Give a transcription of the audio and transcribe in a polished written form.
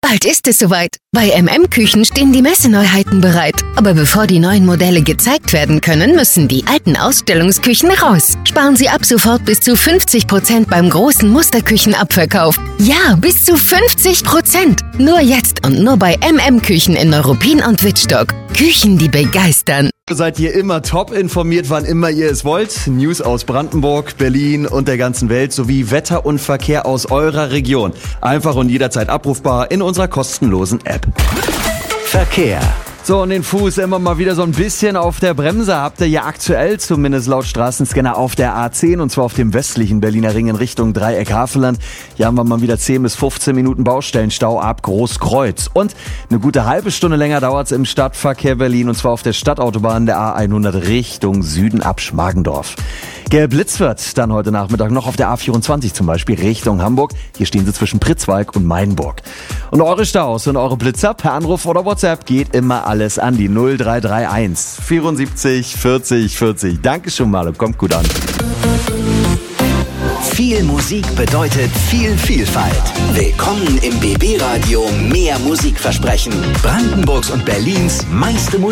Bald ist es soweit. Bei MM-Küchen stehen die Messeneuheiten bereit. Aber bevor die neuen Modelle gezeigt werden können, müssen die alten Ausstellungsküchen raus. Sparen Sie ab sofort bis zu 50% beim großen Musterküchenabverkauf. Ja, bis zu 50%. Nur jetzt und nur bei MM-Küchen in Neuruppin und Wittstock. Küchen, die begeistern. Seid ihr immer top informiert, wann immer ihr es wollt? News aus Brandenburg, Berlin und der ganzen Welt sowie Wetter und Verkehr aus eurer Region. Einfach und jederzeit abrufbar in unserer kostenlosen App. Verkehr. So, und den Fuß immer mal wieder so ein bisschen auf der Bremse habt ihr ja aktuell, zumindest laut Straßenscanner, auf der A10 und zwar auf dem westlichen Berliner Ring in Richtung Dreieck Havelland. Hier haben wir mal wieder 10 bis 15 Minuten Baustellenstau ab Großkreuz. Und eine gute halbe Stunde länger dauert's im Stadtverkehr Berlin und zwar auf der Stadtautobahn der A100 Richtung Süden ab Schmargendorf. Gelb Blitz wird dann heute Nachmittag noch auf der A24 zum Beispiel Richtung Hamburg. Hier stehen sie zwischen Pritzwalk und Mainburg. Und eure Staus und eure Blitzer per Anruf oder WhatsApp geht immer alles an die 0331 74 40 40. Danke schon mal und kommt gut an. Viel Musik bedeutet viel Vielfalt. Willkommen im BB Radio Mehr Musikversprechen. Brandenburgs und Berlins meiste Musik.